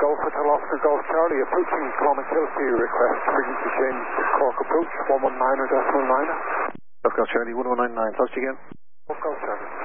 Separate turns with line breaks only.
Golf Hotel Oscar Golf Charlie, approaching Clonakilty, request frequency change, Cork approach, 119.9.
Golf Golf Charlie, 1199, close again.
Golf Golf Charlie.